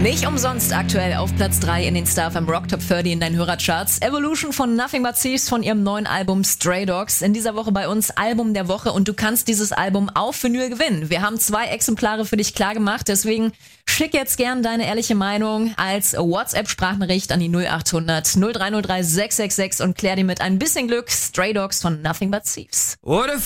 Nicht umsonst aktuell auf Platz 3 in den StarFM Rock Top 30 in deinen Hörercharts. Evolution von Nothing But Thieves von ihrem neuen Album Stray Dogs. In dieser Woche bei uns Album der Woche und du kannst dieses Album auf Vinyl gewinnen. Wir haben 2 Exemplare für dich klar gemacht, deswegen schick jetzt gern deine ehrliche Meinung als WhatsApp-Sprachnachricht an die 0800 0303 666 und klär dir mit ein bisschen Glück Stray Dogs von Nothing But Thieves.